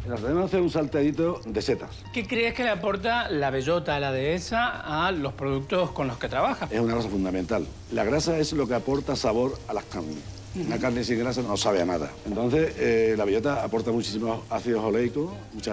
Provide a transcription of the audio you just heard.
Tratamos de hacer un salteadito de setas. ¿Qué crees que le aporta la bellota, la dehesa, a los productos con los que trabaja? Es una grasa fundamental. La grasa es lo que aporta sabor a las carnes. Una carne sin grasa no sabe a nada. Entonces, la bellota aporta muchísimos ácidos oleicos, muchas